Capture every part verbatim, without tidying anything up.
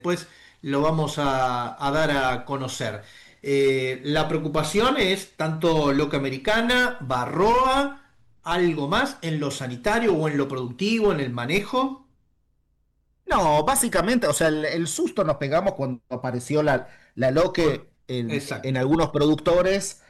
Después lo vamos a, a dar a conocer. Eh, la preocupación es tanto loca americana, Barroa, algo más en lo sanitario o en lo productivo, en el manejo. No, básicamente, o sea, el, el susto nos pegamos cuando apareció la, la Con- Loque en, en Exacto. algunos productores,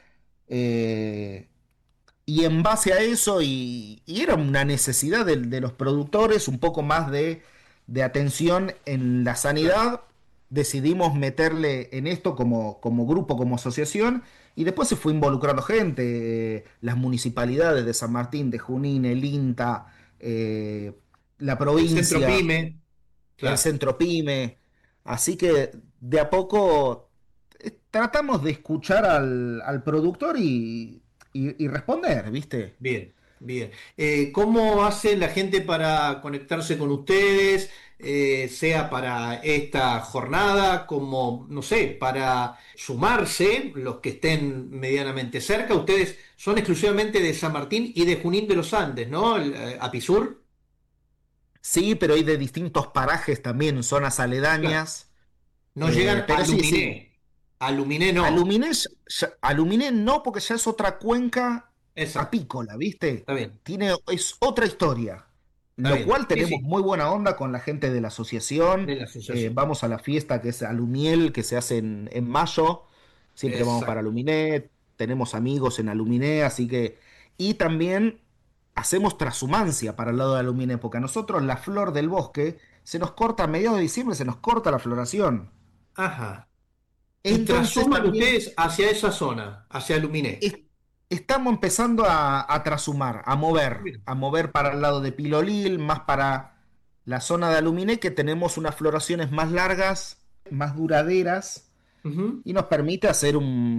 eh, y en base a eso, y, y era una necesidad de, de los productores, un poco más de, de atención en la Claro. sanidad, decidimos meterle en esto como, como grupo, como asociación, y después se fue involucrando gente, eh, las municipalidades de San Martín, de Junín, el INTA, eh, la El centro provincia, PYME, el claro. centro pyme. Así que de a poco eh, tratamos de escuchar al, al productor y, y- y responder, ¿viste? Bien, bien. Eh, ¿cómo hace la gente para conectarse con ustedes, eh, sea para esta jornada, como, no sé, para sumarse, los que estén medianamente cerca? Ustedes son exclusivamente de San Martín y de Junín de los Andes, ¿no? El, eh, Apisur. Sí, pero hay de distintos parajes también, zonas Claro. aledañas. No Eh, llegan a pero sí, sí. Luminé. A Luminé no. Aluminé, ya- ya- Aluminé no, porque ya es otra cuenca Exacto. apícola, ¿viste? Está bien. Tiene, es otra historia. Está Lo bien. cual Sí, tenemos sí. muy buena onda con la gente de la asociación. De la Eh, asociación. vamos a la fiesta que es Alumiel, que se hace en, en mayo. Siempre vamos para Exacto. Aluminé. Tenemos amigos en Aluminé, así que. Y también hacemos trashumancia para el lado de Aluminé, porque a nosotros la flor del bosque se nos corta a mediados de diciembre, se nos corta la floración. Ajá. Y Entonces trasuman también ustedes hacia esa zona, hacia Luminé. es- estamos empezando a, a trashumar, a mover, Mira. a mover para el lado de Pilolil, más para la zona de Aluminé, que tenemos unas floraciones más largas, más duraderas, Ujú. y nos permite hacer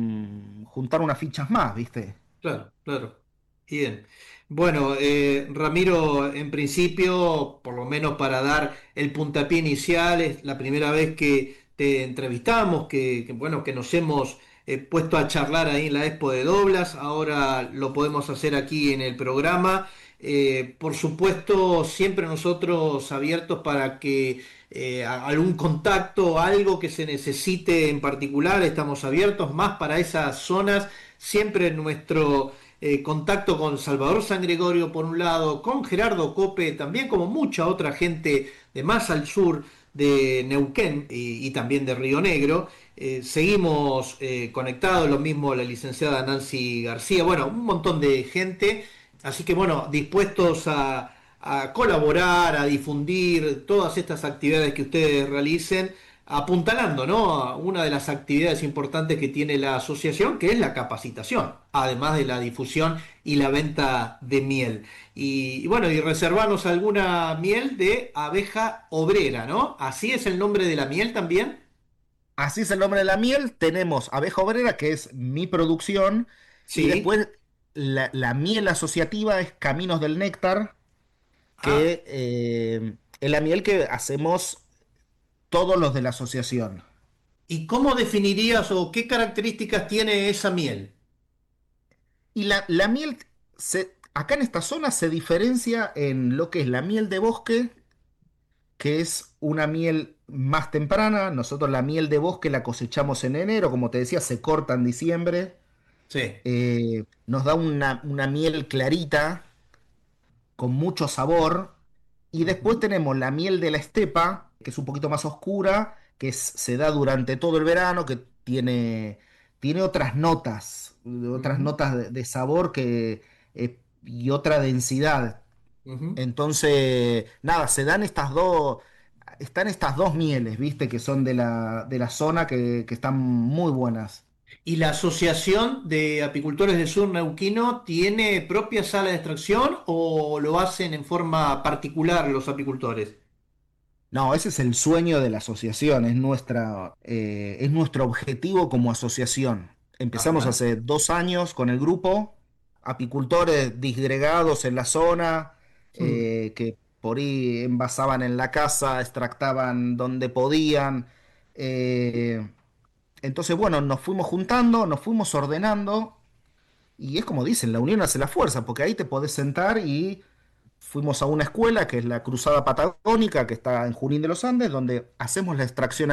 un, juntar unas fichas más, ¿viste? Claro, claro. Bien. Bueno, eh, Ramiro, en principio, por lo menos para dar el puntapié inicial, es la primera vez que te entrevistamos, que, que, bueno, que nos hemos eh, puesto a charlar ahí en la Expo de Doblas. Ahora lo podemos hacer aquí en el programa. Eh, por supuesto, siempre nosotros abiertos para que eh, a- algún contacto, algo que se necesite en particular, estamos abiertos más para esas zonas. Siempre nuestro eh, contacto con Salvador San Gregorio por un lado, con Gerardo Cope, también como mucha otra gente de más al sur de Neuquén y, y también de Río Negro. Eh, seguimos eh, conectados, lo mismo la licenciada Nancy García, bueno, un montón de gente. Así que bueno, dispuestos a, a colaborar, a difundir todas estas actividades que ustedes realicen, apuntalando, ¿no? Una de las actividades importantes que tiene la asociación, que es la capacitación, además de la difusión y la venta de miel. Y, y bueno, y reservarnos alguna miel de abeja obrera, ¿no? Así es el nombre de la miel también. Así es el nombre de la miel. Tenemos Abeja Obrera, que es mi producción, y Sí. después la, la miel asociativa es Caminos del Néctar, Ah, que eh, es la miel que hacemos todos los de la asociación. ¿y cómo definirías o qué características tiene esa miel? Y la, la miel, se, acá en esta zona se diferencia en lo que es la miel de bosque, que es una miel más temprana. Nosotros la miel de bosque la cosechamos en enero, como te decía, se corta en diciembre. Sí. Eh, nos da una, una miel clarita, con mucho sabor. Y después Ujú, tenemos la miel de la estepa, que es un poquito más oscura, que es- se da durante todo el verano, que tiene, tiene otras notas, otras ujú, notas de, de sabor que, eh, y otra densidad. ujú. Entonces, nada, se dan estas dos, están estas dos mieles, ¿viste? Que son de la, de la zona que, que están muy buenas. ¿Y la Asociación de Apicultores del Sur Neuquino tiene propia sala de extracción o lo hacen en forma particular los apicultores? No, ese es el sueño de la asociación, es nuestra, eh, es nuestro objetivo como asociación. Empezamos Ajá. hace dos años con el grupo, apicultores disgregados en la zona, Hmm. eh, que por ahí envasaban en la casa, extractaban donde podían. eh, entonces, bueno, nos fuimos juntando, nos fuimos ordenando, y es como dicen, la unión hace la fuerza, porque ahí te podés sentar y fuimos a una escuela que es la Cruzada Patagónica, que está en Junín de los Andes, donde hacemos la extracción